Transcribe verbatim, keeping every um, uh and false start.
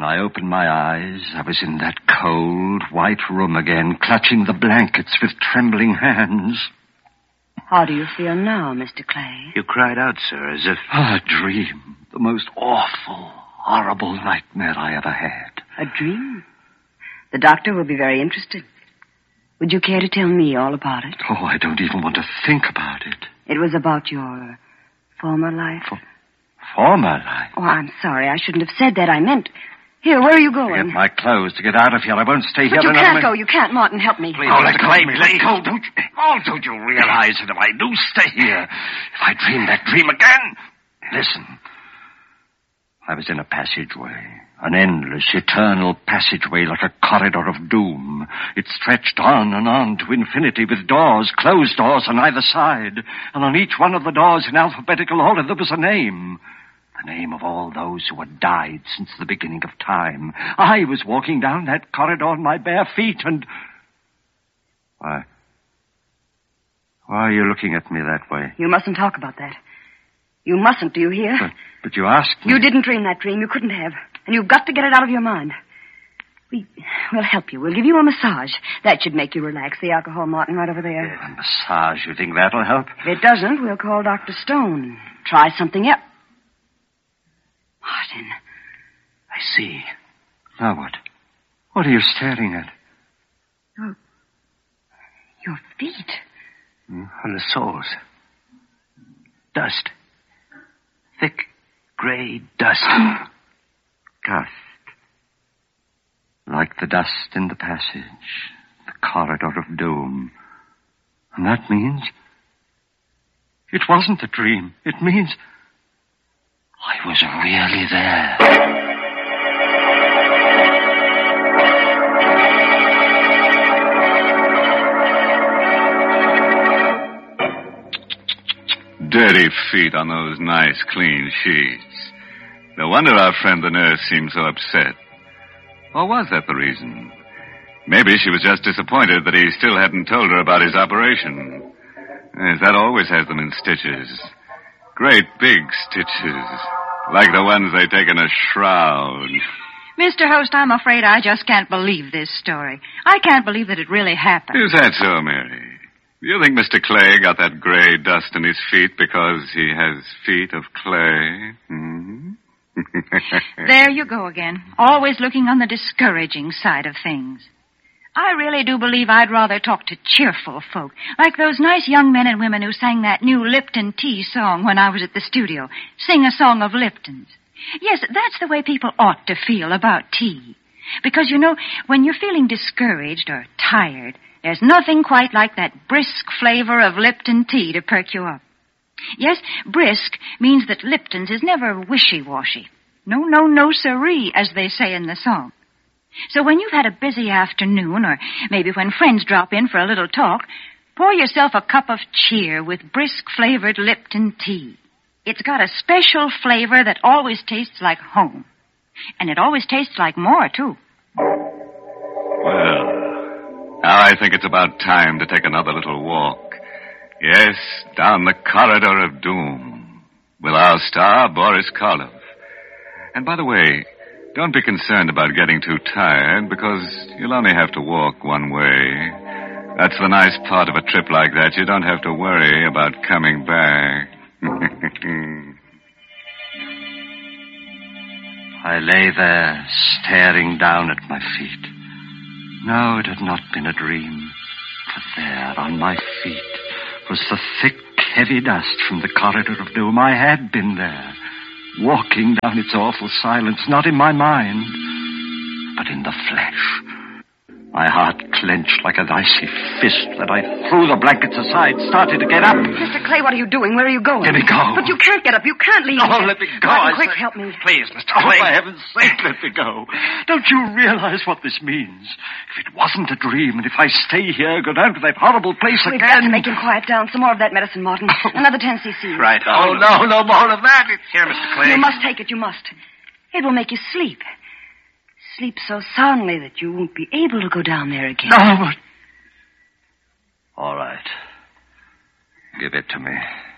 I opened my eyes, I was in that cold, white room again, clutching the blankets with trembling hands. How do you feel now, Mister Clay? You cried out, sir, as if... A dream. The most awful, horrible nightmare I ever had. A dream? The doctor will be very interested. Would you care to tell me all about it? Oh, I don't even want to think about it. It was about your former life? For, former life? Oh, I'm sorry. I shouldn't have said that. I meant... Here, where are you going? To get my clothes, to get out of here. I won't stay but here you another can't minute. go. You can't, Martin. Help me. Please, oh, let go of me. Let go. Don't you... Oh, don't you realize that if I do stay here, if I dream that dream again... Listen. I was in a passageway. An endless, eternal passageway like a corridor of doom. It stretched on and on to infinity with doors, closed doors on either side. And on each one of the doors in alphabetical order there was a name. The name of all those who had died since the beginning of time. I was walking down that corridor on my bare feet and... Why? Why are you looking at me that way? You mustn't talk about that. You mustn't, do you hear? But, but you asked me. You didn't dream that dream. You couldn't have. And you've got to get it out of your mind. We, we'll help you. We'll give you a massage. That should make you relax. The alcohol, Martin, right over there. A massage? You think that'll help? If it doesn't, we'll call Doctor Stone. Try something else. Martin. I see. Now what? What are you staring at? Your, your feet. Mm, on the soles. Dust. Thick, gray dust. Dust. Like the dust in the passage. The corridor of doom. And that means... It wasn't a dream. It means... I was really there. Dirty feet on those nice, clean sheets. No wonder our friend the nurse seemed so upset. Or was that the reason? Maybe she was just disappointed that he still hadn't told her about his operation. Yes, that always has them in stitches. Great big stitches. Like the ones they take in a shroud. Mister Host, I'm afraid I just can't believe this story. I can't believe that it really happened. Is that so, Mary? You think Mister Clay got that gray dust in his feet because he has feet of clay? Mm-hmm. There you go again. Always looking on the discouraging side of things. I really do believe I'd rather talk to cheerful folk, like those nice young men and women who sang that new Lipton tea song when I was at the studio. Sing a song of Lipton's. Yes, that's the way people ought to feel about tea. Because, you know, when you're feeling discouraged or tired, there's nothing quite like that brisk flavor of Lipton tea to perk you up. Yes, brisk means that Lipton's is never wishy-washy. No, no, no, siree, as they say in the song. So when you've had a busy afternoon, or maybe when friends drop in for a little talk, pour yourself a cup of cheer with brisk-flavored Lipton tea. It's got a special flavor that always tastes like home. And it always tastes like more, too. Well, now I think it's about time to take another little walk. Yes, down the corridor of doom with our star, Boris Karloff. And by the way, don't be concerned about getting too tired, because you'll only have to walk one way. That's the nice part of a trip like that. You don't have to worry about coming back. I lay there, staring down at my feet. No, it had not been a dream. For there, on my feet, was the thick, heavy dust from the corridor of doom. I had been there, walking down its awful silence, not in my mind, but in the flesh. My heart clenched like an icy fist that I threw the blankets aside, started to get up. Mister Clay, what are you doing? Where are you going? Let me go. But you can't get up. You can't leave. Oh, let me go. Martin, I quick, say. help me. Please, Mister Clay. Oh, for heaven's sake, let me go. Don't you realize what this means? If it wasn't a dream, and if I stay here, go down to that horrible place We've again... got to make him quiet down. Some more of that medicine, Martin. Another ten cc. Right. Oh, no, no more of that. It's... Here, Mister Clay. You must take it. You must. It will make you sleep. Sleep so soundly that you won't be able to go down there again. No, but... All right. Give it to me.